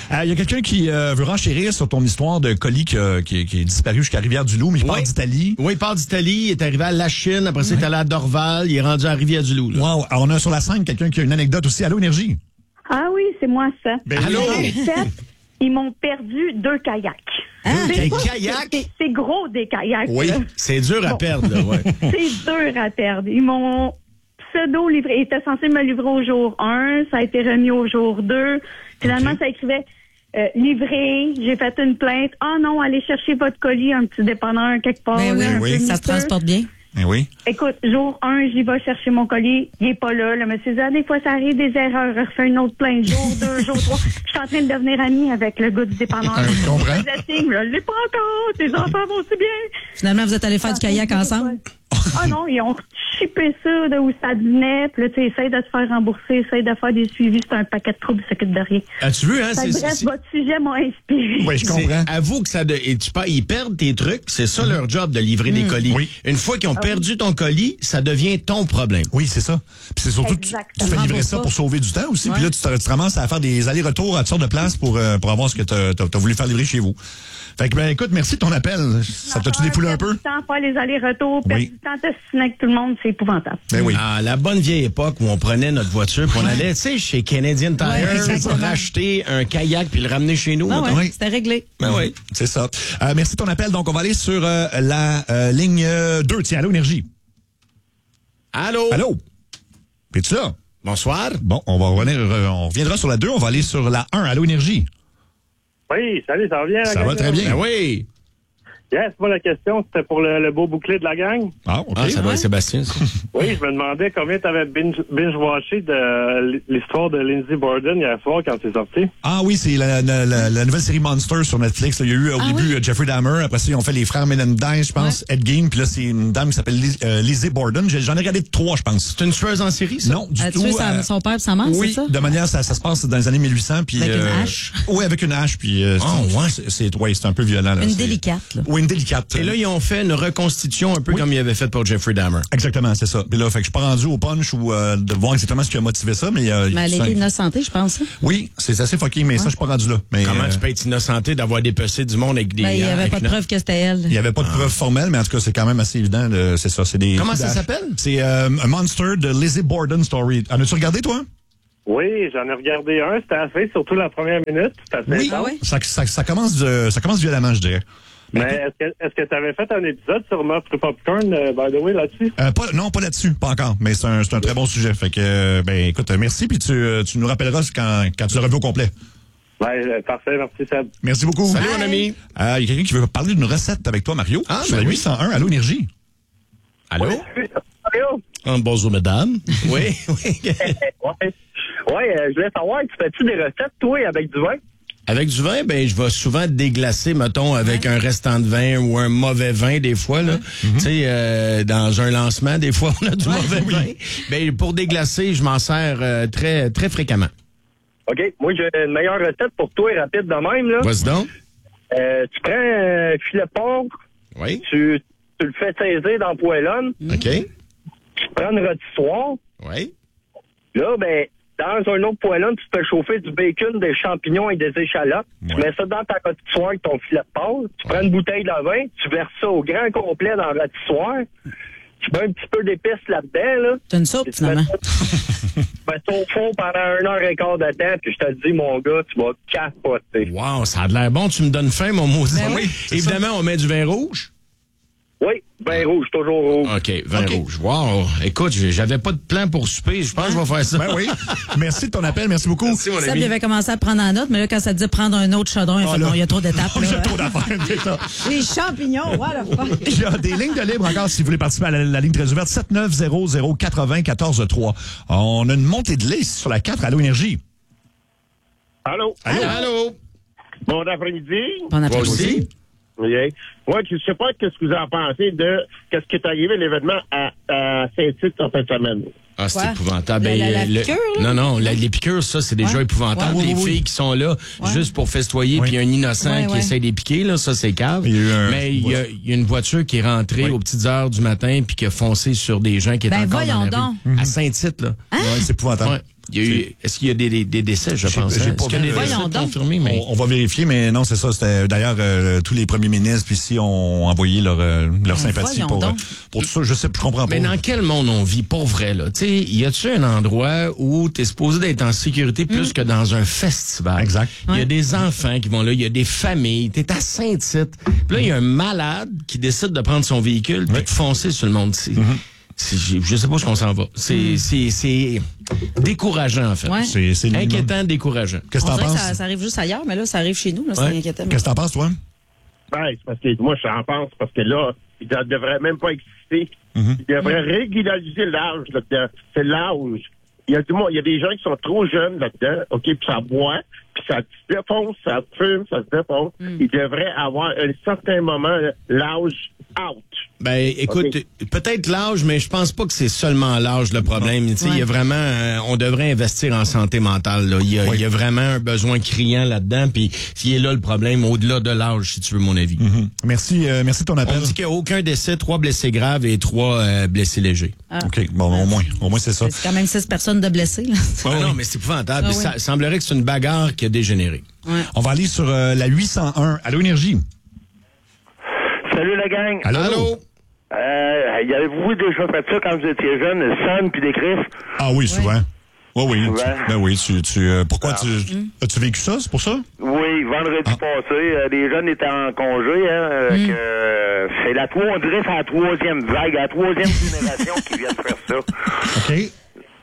Il y a quelqu'un qui veut renchérir sur ton histoire de colis qui est disparu jusqu'à Rivière-du-Loup, mais il part d'Italie. Oui, il part d'Italie, il est arrivé à La Chine, après ça, il est allé à Dorval, il est rendu à Rivière-du-Loup. Là. Wow. Alors, on a sur la scène quelqu'un qui a une anecdote aussi. Allô, Énergie? Ah oui, c'est moi ça. Ben, allô? Ils m'ont perdu 2 kayaks. Des kayaks? C'est gros des kayaks. Oui, là. c'est dur à perdre, là, ouais. C'est dur à perdre. Ils m'ont pseudo-livré. Ils étaient censés me livrer au jour 1. Ça a été remis au jour 2. Finalement, ça écrivait livré. J'ai fait une plainte. Ah non, allez chercher votre colis, un petit dépanneur quelque part. Ben là, oui, ça se transporte bien. Ben oui. Écoute, jour 1, j'y vais chercher mon colis. Il est pas là. Le monsieur dit, des fois, ça arrive des erreurs. Refais une autre plainte. Jour 2, jour 3. Je suis en train de devenir amie avec le gars du dépanneur. Je comprends. Je l'ai pas encore. Tes enfants vont aussi bien. Finalement, vous êtes allés faire du kayak ensemble? Ah non, ils ont chippé ça de où ça venait. Puis là, tu essaies de te faire rembourser, essaies de faire des suivis. C'est un paquet de troubles, ça s'occupe de rien. As-tu vu, hein? Bref, votre sujet m'a inspiré. Oui, je comprends. Avoue que ils perdent tes trucs, c'est ça leur job de livrer des colis. Oui. Une fois qu'ils ont perdu ton colis, ça devient ton problème. Oui, c'est ça. Puis c'est surtout que tu Exactement. fais livrer ça pour sauver du temps aussi. Ouais. Puis là, tu te ramasses à faire des allers-retours à toutes sortes de places pour avoir ce que t'as voulu faire livrer chez vous. Fait que, ben, écoute, merci de ton appel. Ça t'a-tu défoulé un peu? Perdre du temps, faire les allers-retours, perdre Oui. du temps, t'assiner avec tout le monde, c'est épouvantable. Ben oui. À la bonne vieille époque où on prenait notre voiture puis on allait, tu sais, chez Canadian Tire exactement. pour racheter un kayak puis le ramener chez nous. Ah mettons. ouais, Oui. c'était réglé. Ben oui, c'est ça. Merci de ton appel. Donc, on va aller sur la ligne 2. Tiens, allô, Énergie. Allô? Allô? Es-tu là? Bonsoir. Bon, on va revenir, on reviendra sur la 2. On va aller sur la 1. Allô, Énergie. Oui, salut, ça va bien? Ça va très bien. Ben oui. Yes, moi, la question, c'était pour le beau bouclier de la gang. Ah, OK. Ah, ça doit être Sébastien, ça. Oui, je me demandais combien tu avais binge-watché de l'histoire de Lindsey Borden hier soir quand c'est sorti. Ah oui, c'est la nouvelle série Monster sur Netflix. Là, il y a eu au début Jeffrey Dahmer. Après ça, ils ont fait les frères Menendez, je pense, Ed Gein. Puis là, c'est une dame qui s'appelle Lizzie Borden. J'en ai regardé 3, je pense. C'est une tueuse en série, ça? Non, du Tu tout. tué son père et sa mère, Oui, c'est ça? de manière, ça se passe dans les années 1800. Puis, Avec une hache? Oui, avec une hache. Puis, c'est un peu violent. Là. Une C'est- délicate, là. Oui, une délicate. Et là, ils ont fait une reconstitution un peu comme ils avaient fait pour Jeffrey Dahmer. Exactement, c'est ça. Puis là, fait que je suis pas rendu au punch ou de voir exactement ce qui a motivé ça, mais Mais elle c'est était innocentée, je pense. Hein? oui, c'est assez fucké, mais ça, je suis pas rendu là. Mais Comment tu peux être innocenté d'avoir dépecé du monde avec des... Ben, il n'y avait avec pas de une- preuve que c'était elle. il y avait pas de preuve formelle, mais en tout cas, c'est quand même assez évident. C'est ça, c'est des. Comment ça dash. s'appelle? C'est un Monster de Lizzie Borden Story. En as-tu regardé, toi? Oui, j'en ai regardé un, c'était assez, surtout la première minute. C'était assez Oui. Ah ouais? Ça commence violemment, je dirais. Mais est-ce que tu avais fait un épisode sur Meurtre Popcorn, by the way, là-dessus? Non, pas là-dessus, pas encore, mais c'est un très bon sujet. Fait que, ben, écoute, merci, puis tu nous rappelleras quand tu l'auras vu au complet. Ouais, parfait, merci Seb. Merci beaucoup. Salut, mon ami. Il y a quelqu'un qui veut parler d'une recette avec toi, Mario. Ah, sur ben la oui. 801, Allô Énergie. Allô? Mario? Bonjour, madame. Oui, oui. Je voulais savoir, tu fais-tu des recettes, toi, avec du vin? Avec du vin, ben je vais souvent déglacer, mettons, avec un restant de vin ou un mauvais vin, des fois, là. Tu sais, dans un lancement, des fois, on a du mauvais vin. Ben, pour déglacer, je m'en sers très, très fréquemment. OK, moi, j'ai une meilleure recette pour toi, rapide de même, là. Vas-y donc. Tu prends un filet de porc, Oui. tu le fais saisir dans la poêlonne, OK. tu prends une rôtissoire, Oui. là, ben, dans un autre poêlonne, tu peux chauffer du bacon, des champignons et des échalotes. Tu mets ça dans ta rôtissoire avec ton filet de porc. Tu prends une bouteille de vin, tu verses ça au grand complet dans la rôtissoire. Tu mets un petit peu d'épices là-dedans, là. C'est une soupe, Puis tu mets finalement. ça au fond pendant 1h15 de temps, puis je te le dis, mon gars, tu vas capoter. Wow, ça a de l'air bon. Tu me donnes faim, mon maudit. Ben oui, Évidemment, on met du vin rouge. Oui, vin rouge, toujours rouge. OK, vin rouge. Wow. Écoute, j'avais pas de plan pour souper. Je pense que je vais faire ça. Ben oui. Merci de ton appel, merci beaucoup. Merci, mon Seb, ami. il avait commencé à prendre en note, mais là, quand ça te dit prendre un autre chaudron, il a fait là. non, il y a trop d'étapes. Il y a là. trop d'affaires, c'est ça. Les champignons, what the fuck? Il y a des lignes de libre encore si vous voulez participer à la ligne très ouverte. 7900-80-14-3. On a une montée de lait sur la 4. Allô Énergie. Allô? Allô? Bon après-midi. Bon Toi après-midi. aussi? Oui. Ouais, je sais pas ce que vous en pensez de qu'est-ce qui est arrivé à l'événement à Saint-Tite en fin de semaine. Ah, c'est Quoi? épouvantable. La piqûre, là? Non, les piqûres, ça, c'est déjà Ouais. épouvantable. Ouais. Les Oui. filles qui sont là juste pour festoyer, puis il y a un innocent Ouais, qui ouais. essaie de les piquer, là, ça, c'est cave. Il y a eu un- Mais il y a une voiture qui est rentrée aux petites heures du matin puis qui a foncé sur des gens qui étaient Ben, encore dans voyons la donc. rue. À Saint-Tite, là. Ouais, c'est épouvantable. Ouais. Est-ce qu'il y a des décès, je pense? J'ai pas Est-ce qu'il y a des décès Voyons donc. confirmés? Mais... On va vérifier, mais non, c'est ça. C'était d'ailleurs tous les premiers ministres ici ont envoyé leur sympathie voyons donc. pour tout ça. Je comprends pas. Mais dans quel monde on vit, pour vrai, là? Tu sais, y a-tu un endroit où t'es supposé d'être en sécurité plus que dans un festival? Exact. Il y a des enfants qui vont là, il y a des familles, t'es à Saint-Tite. Puis là, il y a un malade qui décide de prendre son véhicule puis de foncer sur le monde. Je sais pas où on s'en va. C'est décourageant, en fait. Ouais. C'est inquiétant, décourageant. Qu'est-ce que On t'en dirait que penses? ça arrive juste ailleurs, mais là, ça arrive chez nous. Là, c'est inquiétant. Qu'est-ce que t'en penses, toi? Ben, c'est parce que moi, j'en pense, parce que là, il ne devrait même pas exister. Il devrait régulariser l'âge là-dedans. C'est l'âge. Il y a des gens qui sont trop jeunes là-dedans, OK, puis ça boit, puis ça se défonce, ça fume, ça se défonce. Il devrait avoir à un certain moment l'âge out. Ben, écoute, peut-être l'âge, mais je pense pas que c'est seulement l'âge le problème. Tu sais, il y a vraiment, on devrait investir en santé mentale. Là. Il y a vraiment un besoin criant là-dedans. Puis, il est là le problème au-delà de l'âge, si tu veux mon avis. Merci de ton appel. On dit qu'il n'y a aucun décès, 3 blessés graves et 3 blessés légers. OK, bon, au moins c'est ça. C'est quand même 6 personnes de blessés. Là. Non, mais c'est épouvantable. Ça semblerait que c'est une bagarre qui a dégénéré. Ouais. On va aller sur la 801. Allô, Énergie. Salut la gang. Allô? Y avez-vous déjà fait ça quand vous étiez jeune, le Sun puis des Griffes? Ah oui, souvent. Oui. Souvent. Ben oui, pourquoi as-tu vécu ça? C'est pour ça? Oui, vendredi passé, les jeunes étaient en congé, c'est on dirait c'est la troisième vague, la troisième génération qui vient de faire ça. OK.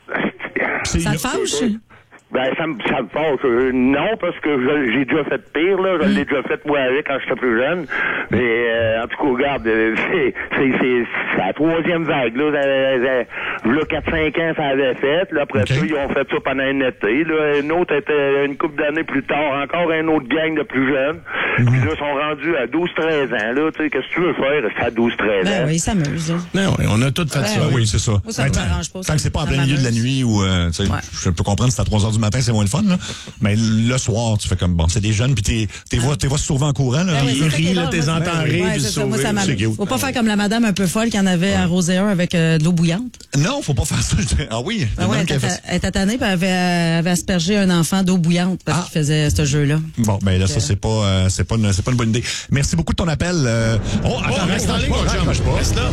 Ça te fâche? Ben, ça me fâche. Non, parce que j'ai déjà fait pire, là. Je l'ai déjà fait, moi, avec, quand j'étais plus jeune. Mais, en tout cas, regarde, c'est la troisième vague, là. Là, 4-5 ans, ça avait fait. Là, après ça, ils ont fait ça pendant un été. Là, une autre était une couple d'années plus tard. Encore un autre gang de plus jeunes. Puis là, ils sont rendus à 12-13 ans, là. Tu sais, qu'est-ce que tu veux faire? C'est à 12-13 ans. Ben oui, ils s'amusent. Non, on a tous fait ça. Oui, c'est ça. Moi, ça me dérange pas. Tant que c'est pas en plein milieu de la nuit ou, tu sais, je peux comprendre si c'est à 3 heures du matin, c'est moins le fun, là. Mais le soir, tu fais comme, bon, c'est des jeunes, puis t'es vois souvent en courant, là. Ben oui, Ils c'est ça qui est rient, là, drôle, t'es moi, entends rire, ouais, puis c'est ça. Moi, ça c'est m'amuse. cute. Faut pas faire comme la madame un peu folle qui en avait arrosé un avec de l'eau bouillante. Non, faut pas faire ça. Ah oui. Ouais, elle était tannée, puis elle avait aspergé un enfant d'eau bouillante parce qu'il faisait ce jeu-là. Bon, ben là, ça, c'est pas une bonne idée. Merci beaucoup de ton appel. Attends, reste en ligne, mon chum. Reste là.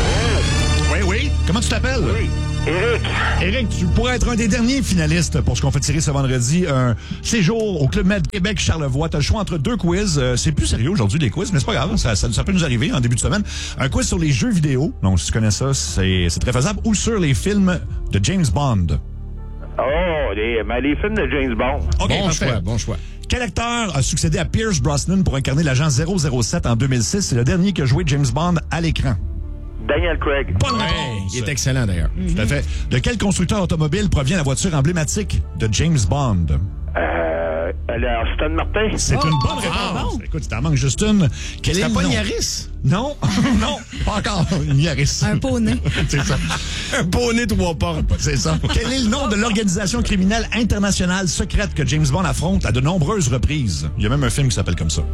Oui. Comment tu t'appelles? Oui. Éric, tu pourrais être un des derniers finalistes pour ce qu'on fait tirer ce vendredi. Un séjour au Club Med Québec Charlevoix. Tu as le choix entre 2 quiz. C'est plus sérieux aujourd'hui, les quiz, mais c'est pas grave. Ça peut nous arriver en début de semaine. Un quiz sur les jeux vidéo. Donc, si tu connais ça, c'est très faisable. Ou sur les films de James Bond. Oh, les films de James Bond. Okay, Bon choix. Quel acteur a succédé à Pierce Brosnan pour incarner l'agent 007 en 2006? C'est le dernier qui a joué James Bond à l'écran. Daniel Craig. Bonne réponse! Il est excellent, d'ailleurs. Tout à fait. De quel constructeur automobile provient la voiture emblématique de James Bond? Aston Martin. C'est une bonne réponse. Écoute, il t'en manque juste une. Quel est C'était le pas nom? une Yaris? Non, non, pas encore. Une Yaris. Un poney. C'est ça. Un poney 3 portes. C'est ça. Quel est le nom de l'organisation criminelle internationale secrète que James Bond affronte à de nombreuses reprises? Il y a même un film qui s'appelle comme ça.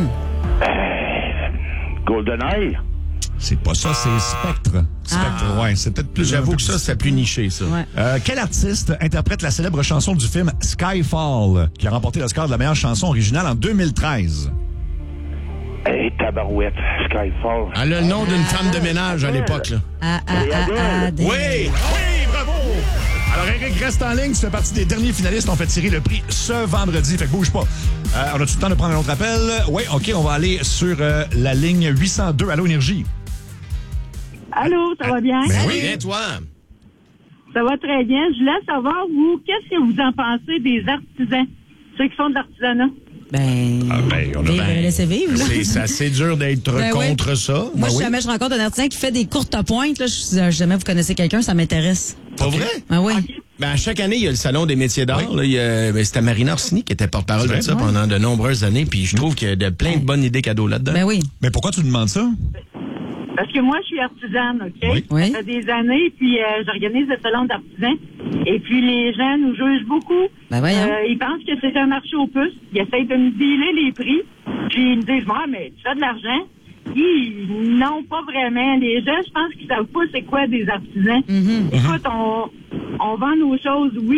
GoldenEye. C'est pas ça, c'est Spectre. Spectre, ouais, c'est peut-être plus... J'avoue que ça, c'est plus niché, ça. Ouais. Quel artiste interprète la célèbre chanson du film Skyfall, qui a remporté l'Oscar de la meilleure chanson originale en 2013? Hey, tabarouette, Skyfall. Elle a le nom d'une femme de ménage à l'époque, là. Oui, bravo! Alors, Eric, reste en ligne. Tu fais partie des derniers finalistes. On fait tirer le prix ce vendredi. Fait que bouge pas. On a tout le temps de prendre un autre appel? Oui, OK, on va aller sur la ligne 802. Allô, Énergie? Allô, ça va bien? Ben oui. Bien, toi. Ça va très bien. Je voulais savoir, vous, qu'est-ce que vous en pensez des artisans, ceux qui font de l'artisanat? Laissez vivre. Là. C'est assez dur d'être contre ça. Moi, si jamais je rencontre un artisan qui fait des courtes pointes, là, si jamais vous connaissez quelqu'un, ça m'intéresse. Pas vrai? Ah oui. Ben, à chaque année, il y a le Salon des métiers d'art. Oui. C'était Marina Orsini qui était porte-parole de ça pendant de nombreuses années. Puis je trouve qu'il y a plein de bonnes idées cadeaux là-dedans. Ben oui. Mais pourquoi tu demandes ça? Parce que moi, je suis artisane, OK? Oui. Ça fait des années, puis j'organise le salon d'artisans. Et puis, les gens nous jugent beaucoup. Ben voyons. Ils pensent que c'est un marché aux puces. Ils essayent de nous dealer les prix. Puis, ils me disent, « mais tu fais de l'argent? » Non, pas vraiment. Les gens, je pense qu'ils savent pas c'est quoi des artisans. Écoute, on vend nos choses, oui,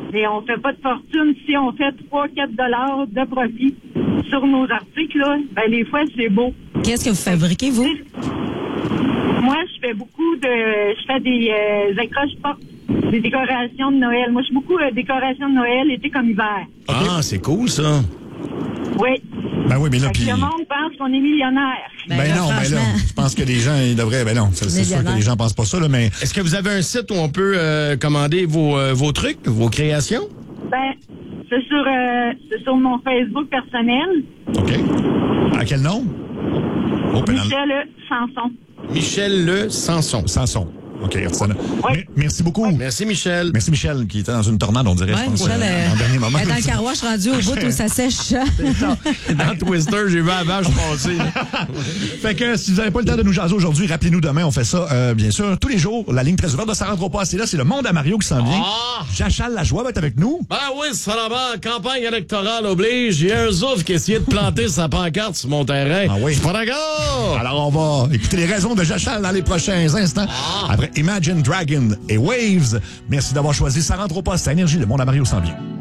Et on fait pas de fortune si on fait 3-4 $ de profit sur nos articles, là. Ben, des fois, c'est beau. Qu'est-ce que vous fabriquez, vous? Moi, je fais des accroches-portes, des décorations de Noël. Moi, je suis beaucoup décorations de Noël, été comme hiver. Ah, c'est cool, ça. Oui. Ben oui, mais là, puis... Le monde pense qu'on est millionnaire. Ben non, ben là, je pense que les gens, ils devraient... Ben non, c'est sûr que les gens pensent pas ça, là, mais... Est-ce que vous avez un site où on peut commander vos trucs, vos créations? Ben, c'est sur mon Facebook personnel. OK. À quel nom? Oh, Michel Sanson. Michel Le Sanson. Sanson. OK, Roxana. Oui. Merci beaucoup. Merci, Michel. Merci, Michel, qui était dans une tornade, on dirait, Ouais, je pense, Michel, en dernier moment. elle est dans le carouage rendu au bout où ça sèche. Dans Twister, j'ai vu la vache passer. Fait que si vous n'avez pas le temps de nous jaser aujourd'hui, rappelez-nous demain, on fait ça, bien sûr, tous les jours. La ligne très ouverte de Ça rentre pas assez là, c'est le monde à Mario qui s'en vient. Jachal Lajoie va être avec nous. Ben oui, ça va, campagne électorale oblige. Il y a un zouf qui essayait de planter sa pancarte sur mon terrain. Ah oui. Je suis pas d'accord. Alors, on va écouter les raisons de Jachal dans les prochains instants. Après Imagine Dragon et Waves. Merci d'avoir choisi Ça rentre au poste. C'est Énergie, le monde à Mario s'en vient.